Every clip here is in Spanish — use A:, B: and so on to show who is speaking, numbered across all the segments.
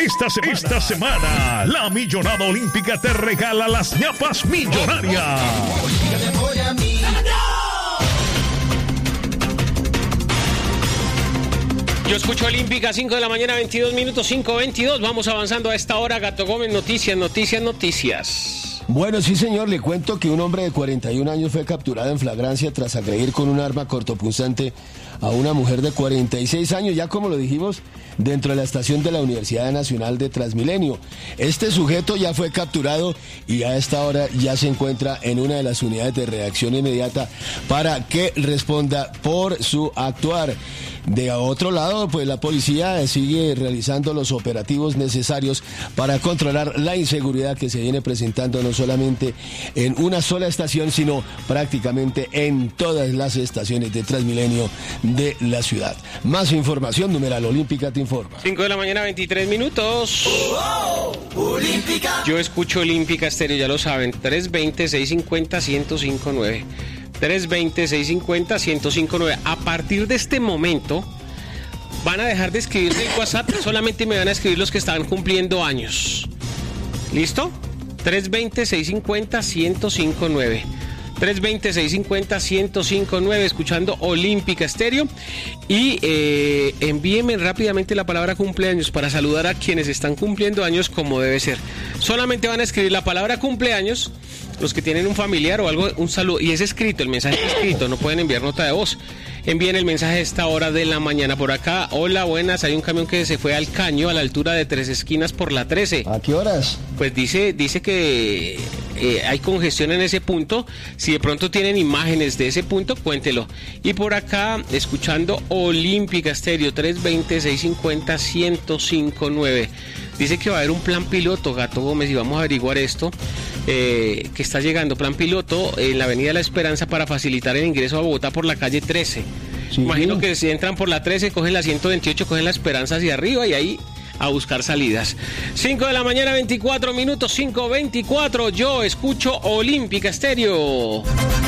A: Esta semana, la Millonada Olímpica te regala las ñapas millonarias.
B: Yo escucho Olímpica, 5 de la mañana, 22 minutos, 5:22. Vamos avanzando a esta hora. Gato Gómez, noticias.
C: Bueno, sí, señor, le cuento que un hombre de 41 años fue capturado en flagrancia tras agredir con un arma cortopunzante a una mujer de 46 años, ya como lo dijimos, dentro de la estación de la Universidad Nacional de Transmilenio. Este sujeto ya fue capturado y a esta hora ya se encuentra en una de las unidades de reacción inmediata para que responda por su actuar. De otro lado, pues la policía sigue realizando los operativos necesarios para controlar la inseguridad que se viene presentando no solamente en una sola estación, sino prácticamente en todas las estaciones de Transmilenio de la ciudad. Más información, numeral Olímpica te informa.
B: 5 de la mañana, 23 minutos.
D: Olímpica.
B: Yo escucho Olímpica Estéreo, ya lo saben, 320-650-1059. 320-650-1059. A partir de este momento van a dejar de escribirme en WhatsApp, solamente me van a escribir los que están cumpliendo años. ¿Listo? 320-650-1059. 320-650-1059, escuchando Olímpica Estéreo. Y envíenme rápidamente la palabra cumpleaños para saludar a quienes están cumpliendo años como debe ser. Solamente van a escribir la palabra cumpleaños los que tienen un familiar o algo, un saludo, y es escrito, el mensaje es escrito, no pueden enviar nota de voz. Envíen el mensaje a esta hora de la mañana. Por acá, hola, buenas, hay un camión que se fue al Caño a la altura de Tres Esquinas por la 13.
C: ¿A qué horas?
B: Pues dice que hay congestión en ese punto. Si de pronto tienen imágenes de ese punto, cuéntelo. Y por acá, escuchando Olímpica Estéreo, 320-650-1059. Dice que va a haber un plan piloto, Gato Gómez, y vamos a averiguar esto, que está llegando, plan piloto en la Avenida La Esperanza para facilitar el ingreso a Bogotá por la calle 13. Sí. Imagino que si entran por la 13, cogen la 128, cogen la Esperanza hacia arriba y ahí a buscar salidas. 5 de la mañana, 24 minutos, 5:24. Yo escucho Olímpica Estéreo.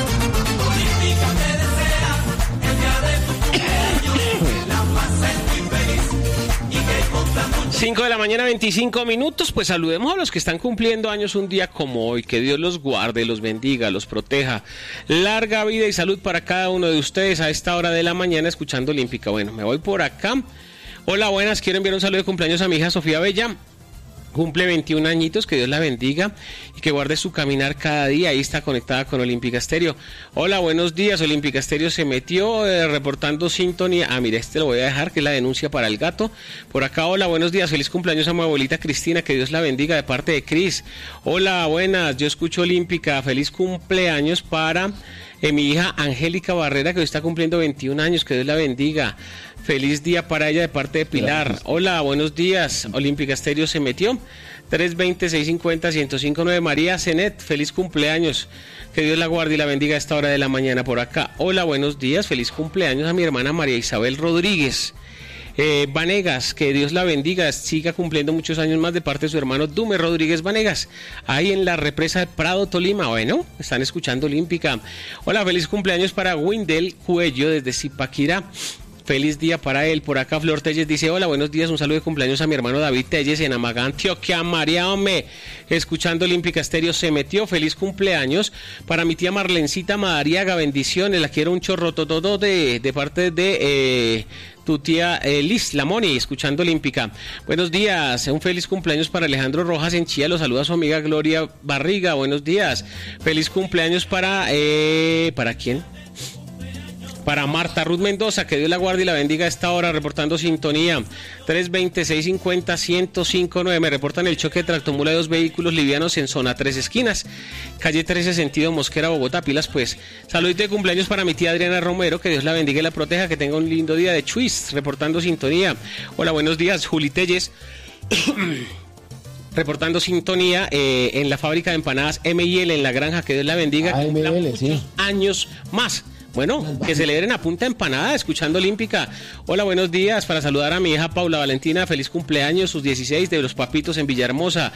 B: 5 de la mañana, 25 minutos, pues saludemos a los que están cumpliendo años un día como hoy. Que Dios los guarde, los bendiga, los proteja. Larga vida y salud para cada uno de ustedes a esta hora de la mañana escuchando Olímpica. Bueno, me voy por acá. Hola, buenas, quiero enviar un saludo de cumpleaños a mi hija Sofía Bella. Cumple 21 añitos, que Dios la bendiga y que guarde su caminar cada día. Ahí está conectada con Olímpica Estéreo. Hola, buenos días. Olímpica Estéreo se metió reportando sintonía. Ah, mira, este lo voy a dejar, que es la denuncia para el gato. Por acá, hola, buenos días. Feliz cumpleaños a mi abuelita Cristina, que Dios la bendiga de parte de Cris. Hola, buenas. Yo escucho Olímpica. Feliz cumpleaños para mi hija Angélica Barrera, que hoy está cumpliendo 21 años. Que Dios la bendiga. Feliz día para ella de parte de Pilar. Hola, buenos días. Olímpica Estéreo se metió. 320-650-1059. María Zenet, feliz cumpleaños. Que Dios la guarde y la bendiga a esta hora de la mañana por acá. Hola, buenos días. Feliz cumpleaños a mi hermana María Isabel Rodríguez. Vanegas, que Dios la bendiga, siga cumpliendo muchos años más de parte de su hermano Dume Rodríguez Vanegas, ahí en la represa de Prado, Tolima. Bueno, están escuchando Olímpica. Hola, feliz cumpleaños para Windel Cuello desde Zipaquirá. Feliz día para él. Por acá Flor Telles dice, hola, buenos días, un saludo de cumpleaños a mi hermano David Telles en Amagá, Antioquia. María Ome, escuchando Olímpica Estéreo, se metió. Feliz cumpleaños para mi tía Marlencita Madariaga, bendiciones, la quiero un chorro todo de parte de tu tía Liz Lamoni, escuchando Olímpica. Buenos días, un feliz cumpleaños para Alejandro Rojas en Chía, lo saluda su amiga Gloria Barriga. Buenos días, feliz cumpleaños para ¿quién? Para Marta Ruth Mendoza, que Dios la guarde y la bendiga a esta hora, reportando sintonía. 320-650-1059. Me reportan el choque de tractomula de dos vehículos livianos en zona Tres Esquinas, calle 13, sentido Mosquera, Bogotá. Pilas pues. Saludito de cumpleaños para mi tía Adriana Romero, que Dios la bendiga y la proteja, que tenga un lindo día de Chuis, reportando sintonía. Hola, buenos días, Juli Telles. Reportando sintonía en la fábrica de empanadas M&L en La Granja, que Dios la bendiga.
C: M&L, sí.
B: Años más. Bueno, que celebren a punta empanada, escuchando Olímpica. Hola, buenos días. Para saludar a mi hija Paula Valentina, feliz cumpleaños, sus 16 de los Papitos en Villahermosa.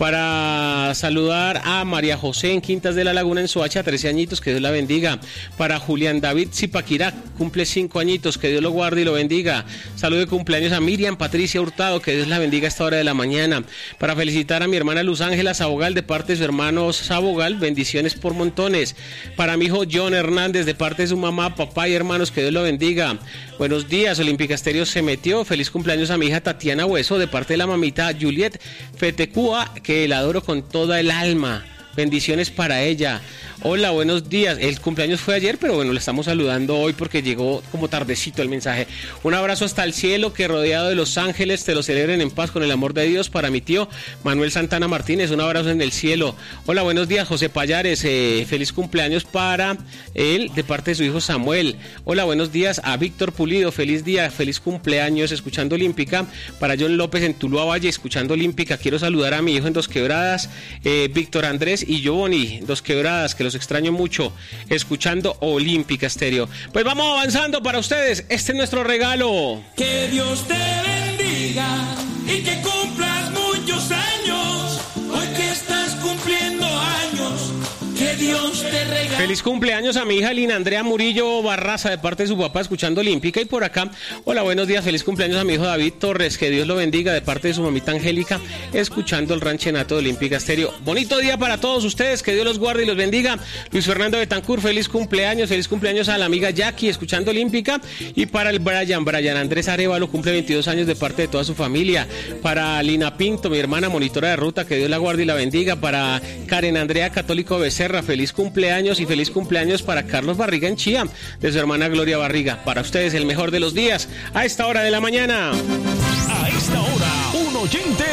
B: Para saludar a María José en Quintas de la Laguna en Soacha, 13 añitos, que Dios la bendiga. Para Julián David Zipaquirá, cumple 5 añitos, que Dios lo guarde y lo bendiga. Saludo de cumpleaños a Miriam Patricia Hurtado, que Dios la bendiga a esta hora de la mañana. Para felicitar a mi hermana Luz Ángela Sabogal de parte de su hermano Sabogal, bendiciones por montones. Para mi hijo John Hernández de parte de su mamá, papá y hermanos, que Dios lo bendiga. Buenos días, Olímpica Estéreo se metió. Feliz cumpleaños a mi hija Tatiana Hueso de parte de la mamita Juliet Fetecúa, que la adoro con toda el alma. Bendiciones para ella. Hola, buenos días. El cumpleaños fue ayer, pero bueno, le estamos saludando hoy porque llegó como tardecito el mensaje. Un abrazo hasta el cielo, que rodeado de los ángeles te lo celebren en paz con el amor de Dios. Para mi tío Manuel Santana Martínez, un abrazo en el cielo. Hola, buenos días, José Payares. Feliz cumpleaños para él de parte de su hijo Samuel. Hola, buenos días a Víctor Pulido. Feliz día, feliz cumpleaños escuchando Olímpica. Para John López en Tuluá Valle, escuchando Olímpica. Quiero saludar a mi hijo en Dos Quebradas, Víctor Andrés y Giovanni, Dos Quebradas, que los extraño mucho, escuchando Olímpica Estéreo. Pues vamos avanzando para ustedes. Este es nuestro regalo.
E: Que Dios te bendiga y que cumplas muchos años. Hoy que estás cumpliendo años, que Dios te regale.
B: Feliz cumpleaños a mi hija Lina Andrea Murillo Barraza de parte de su papá, escuchando Olímpica. Y por acá, hola, buenos días, feliz cumpleaños a mi hijo David Torres, que Dios lo bendiga, de parte de su mamita Angélica, escuchando el ranchenato de Olímpica Estéreo. Bonito día para todos ustedes, que Dios los guarde y los bendiga. Luis Fernando Betancourt, feliz cumpleaños a la amiga Jackie, escuchando Olímpica. Y para el Brian Andrés Arevalo, cumple 22 años de parte de toda su familia. Para Lina Pinto, mi hermana monitora de ruta, que Dios la guarde y la bendiga. Para Karen Andrea Católico Becerra, feliz cumpleaños, y feliz cumpleaños para Carlos Barriga en Chía, de su hermana Gloria Barriga. Para ustedes el mejor de los días, a esta hora de la mañana.
A: A esta hora, un oyente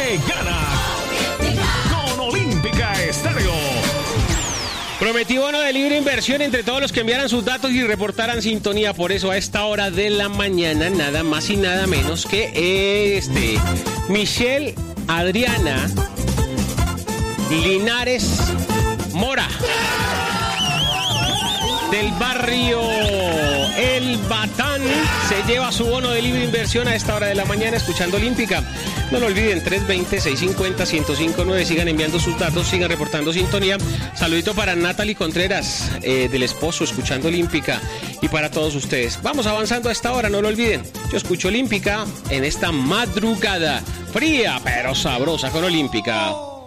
A: gana con Olímpica Estéreo.
B: Prometí bono de libre inversión entre todos los que enviaran sus datos y reportaran sintonía. Por eso a esta hora de la mañana, nada más y nada menos que Michelle Adriana Linares Mora, del barrio El Batán, se lleva su bono de libre inversión a esta hora de la mañana, escuchando Olímpica. No lo olviden, 320-650-1059. Sigan enviando sus datos, sigan reportando sintonía. Saludito para Natalie Contreras, del esposo, escuchando Olímpica. Y para todos ustedes, vamos avanzando a esta hora, no lo olviden. Yo escucho Olímpica en esta madrugada fría pero sabrosa con Olímpica.